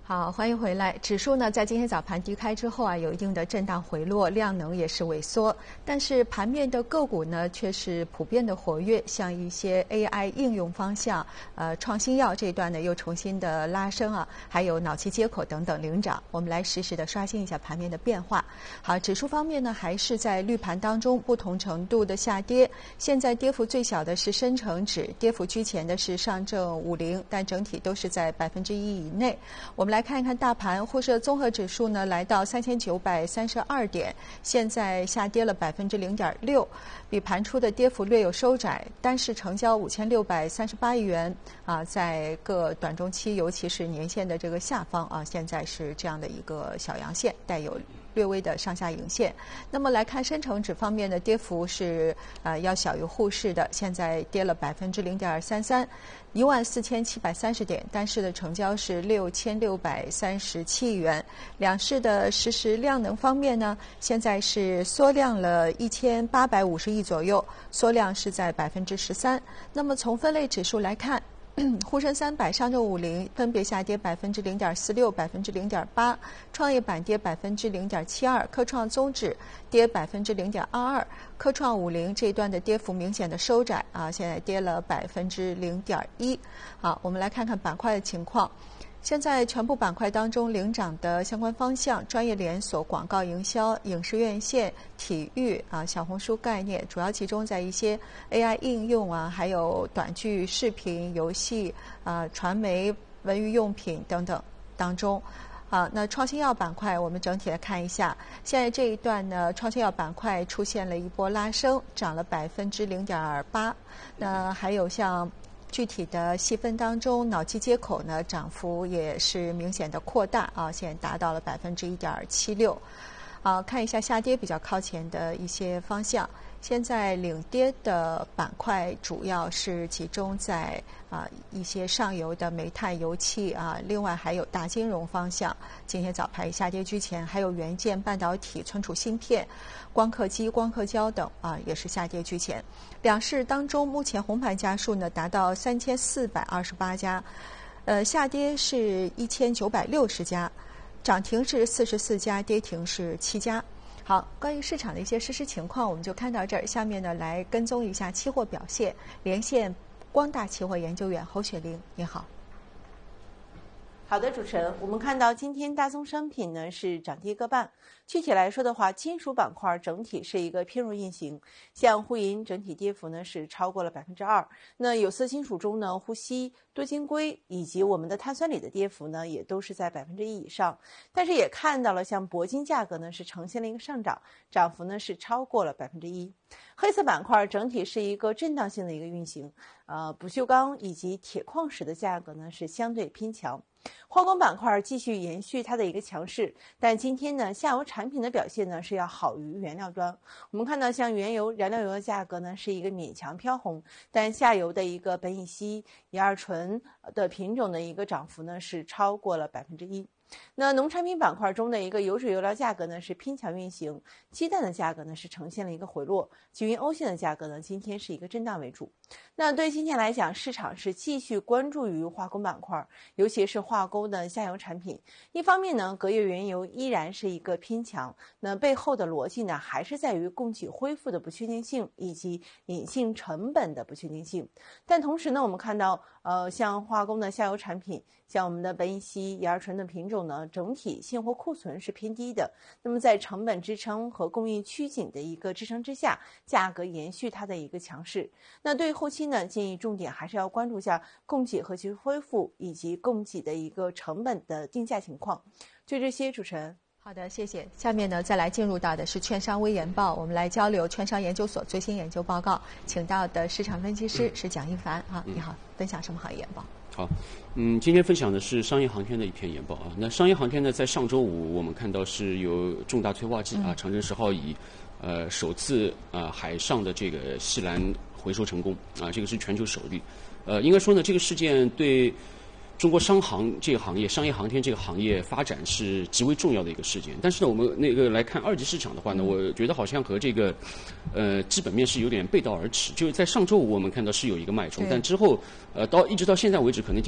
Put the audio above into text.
好，欢迎回来。指数呢，在今天早盘低开之后啊，有一定的震荡回落，量能也是萎缩。但是盘面的个股呢，却是普遍的活跃，像一些 AI 应用方向，创新药这一段呢，又重新的拉升啊，还有脑机接口等等领涨。我们来实时的刷新一下盘面的变化。好，指数方面呢，还是在绿盘当中不同程度的下跌。现在跌幅最小的是深成指，跌幅居前的是上证50，但整体都是在1%以内。我们来看一看大盘，沪深综合指数呢来到3932点，现在下跌了0.6%，比盘初的跌幅略有收窄。单市成交5638亿元啊，在各短中期，尤其是年线的这个下方啊，现在是这样的一个小阳线，带有略微的上下影线。那么来看深成指方面的跌幅是要小于沪市的，现在跌了0.33%，14730点，单市的成交是6637亿元。两市的实时量能方面呢，现在是缩量了1850亿左右，缩量是在13%。那么从分类指数来看，沪深300、上证50分别下跌0.46%、0.8%，创业板跌0.72%，科创综指跌0.22%，科创50这一段的跌幅明显的收窄啊，现在跌了0.1%。好，我们来看看板块的情况。现在全部板块当中领涨的相关方向，专业连锁、广告营销、影视院线、体育啊、小红书概念，主要集中在一些 AI 应用啊，还有短剧、视频、游戏啊、传媒、文娱用品等等当中。好，那创新药板块我们整体来看一下，现在这一段呢，创新药板块出现了一波拉升，涨了0.8%。那还有像具体的细分当中，脑机接口呢涨幅也是明显的扩大啊，现在达到了1.76%。看一下下跌比较靠前的一些方向。现在领跌的板块主要是集中在一些上游的煤炭、油气啊，另外还有大金融方向，今天早盘下跌居前，还有元件、半导体、存储芯片、光刻机、光刻胶等啊，也是下跌居前。两市当中，目前红盘家数呢达到3428家，下跌是1960家，涨停是44家，跌停是7家。好，关于市场的一些实时情况，我们就看到这儿。下面呢，来跟踪一下期货表现。连线光大期货研究员侯雪玲，你好。 好的，主持人，我们看到今天大宗商品呢是涨跌各半。具体来说的话，金属板块整体是一个偏弱运行，像沪银整体跌幅呢是超过了2%。那有色金属中呢，沪锡、多晶硅以及我们的碳酸锂的跌幅呢也都是在1%以上。但是也看到了像铂金价格呢是呈现了一个上涨，涨幅呢是超过了1%。黑色板块整体是一个震荡性的一个运行，不锈钢以及铁矿石的价格呢是相对偏强。化工板块继续延续它的一个强势，但今天呢，下游产品的表现呢是要好于原料端。我们看到像原油、燃料油的价格呢是一个勉强飘红，但下游的一个苯乙烯、乙二醇的品种的一个涨幅呢是超过了1%。那农产品板块中的一个油脂油料价格呢是偏强运行，鸡蛋的价格呢是呈现了一个回落，基于欧线的价格呢今天是一个震荡为主。那对今天来讲，市场是继续关注于化工板块，尤其是化工的下游产品。一方面呢，隔夜原油依然是一个偏强，那背后的逻辑呢还是在于供给恢复的不确定性以及隐性成本的不确定性。但同时呢，我们看到像化工的下游产品，像我们的苯乙烯、乙二醇的品种呢，整体现货库存是偏低的。那么在成本支撑和供应趋紧的一个支撑之下，价格延续它的一个强势。那对于后期呢，建议重点还是要关注一下供给和其恢复以及供给的一个成本的定价情况。就这些，主持人。 好的，谢谢。下面呢，再来进入到的是券商微研报，我们来交流券商研究所最新研究报告，请到的市场分析师是蒋一凡啊，你好，分享什么行业研报？ 好，今天分享的是商业航天的一篇研报啊。那商业航天呢，在上周五我们看到是有重大催化剂啊，长征10号乙首次海上的这个西兰回收成功啊，这个是全球首例。应该说呢，这个事件对中国商航这个行业、商业航天这个行业发展是极为重要的一个事件。但是呢，我们来看二级市场的话呢，我觉得好像和这个基本面是有点背道而驰。就是在上周五我们看到是有一个脉冲，但之后一直到现在为止，可能